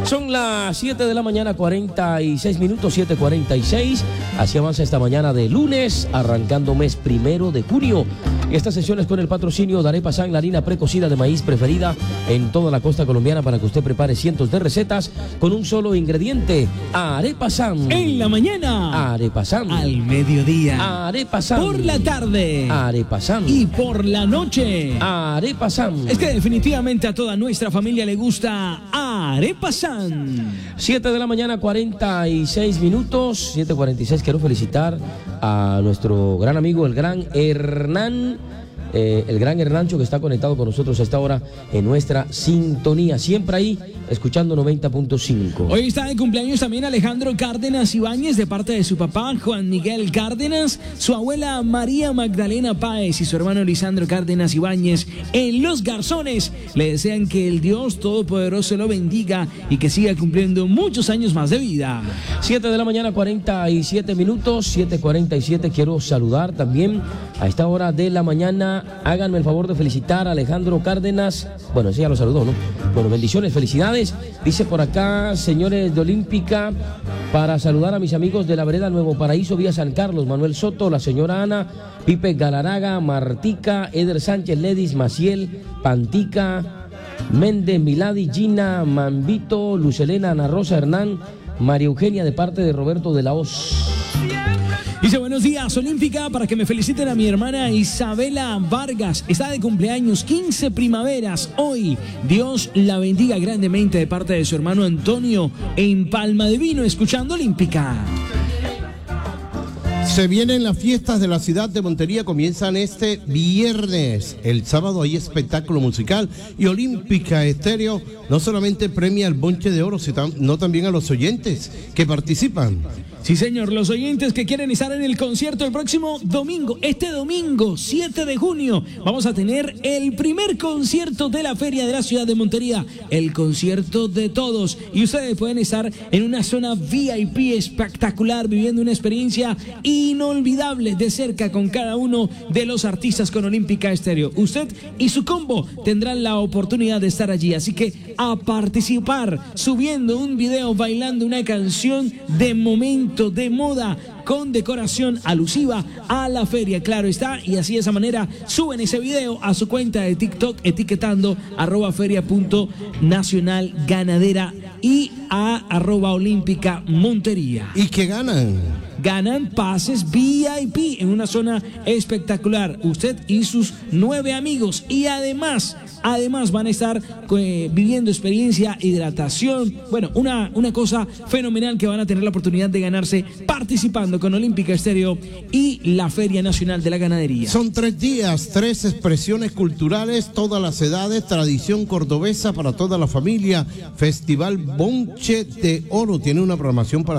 Son las 7 de la mañana, 46 minutos, 7:46. Así avanza esta mañana de lunes, arrancando mes 1 de junio. Estas sesiones con el patrocinio de Arepa San, la harina precocida de maíz preferida en toda la costa colombiana para que usted prepare cientos de recetas con un solo ingrediente. Arepa San. En la mañana. Arepa San. Al mediodía. Arepa San. Por la tarde. Arepa San. Y por la noche. Arepa San. Es que definitivamente a toda nuestra familia le gusta Arepa San. 7 de la mañana, 46 minutos, 7:46. Quiero felicitar a nuestro gran amigo, el gran Hernancho, que está conectado con nosotros a esta hora en nuestra sintonía, siempre ahí escuchando 90.5. Hoy está de cumpleaños también Alejandro Cárdenas Ibáñez, de parte de su papá Juan Miguel Cárdenas, su abuela María Magdalena Páez y su hermano Lisandro Cárdenas Ibáñez en Los Garzones. Le desean que el Dios Todopoderoso lo bendiga y que siga cumpliendo muchos años más de vida. 7 de la mañana, 47 minutos, 7:47. Quiero saludar también a esta hora de la mañana. Háganme el favor de felicitar a Alejandro Cárdenas. Bueno, ese ya lo saludó, ¿no? Bueno, bendiciones, felicidades. Dice por acá, señores de Olímpica, para saludar a mis amigos de la vereda Nuevo Paraíso, vía San Carlos, Manuel Soto, la señora Ana, Pipe Galaraga, Martica, Eder Sánchez, Ledis, Maciel, Pantica, Méndez, Milady, Gina, Mambito, Lucelena, Ana Rosa, Hernán, María Eugenia, de parte de Roberto de la Hoz. Dice, buenos días, Olímpica, para que me feliciten a mi hermana Isabela Vargas. Está de cumpleaños, 15 primaveras hoy. Dios la bendiga grandemente, de parte de su hermano Antonio en Palma de Vino, escuchando Olímpica. Se vienen las fiestas de la ciudad de Montería, comienzan este viernes. El sábado hay espectáculo musical y Olímpica Estéreo no solamente premia el bonche de oro, sino también a los oyentes que participan. Sí, señor, los oyentes que quieren estar en el concierto el próximo domingo, este domingo 7 de junio, vamos a tener el primer concierto de la Feria de la Ciudad de Montería, el concierto de todos. Y ustedes pueden estar en una zona VIP espectacular, viviendo una experiencia inolvidable de cerca con cada uno de los artistas con Olímpica Estéreo. Usted y su combo tendrán la oportunidad de estar allí, así que a participar, subiendo un video, bailando una canción de momento, de moda, con decoración alusiva a la feria, claro está, y así de esa manera suben ese video a su cuenta de TikTok etiquetando @feria.nacionalganadera y a @olímpica Montería. ¿Y qué ganan? Ganan pases VIP en una zona espectacular, usted y sus 9 amigos, y además van a estar viviendo experiencia, hidratación, bueno, una cosa fenomenal que van a tener la oportunidad de ganarse participando con Olímpica Estéreo y la Feria Nacional de la Ganadería. Son 3 días, 3 expresiones culturales, todas las edades, tradición cordobesa para toda la familia, Festival Bonche de Oro, tiene una programación para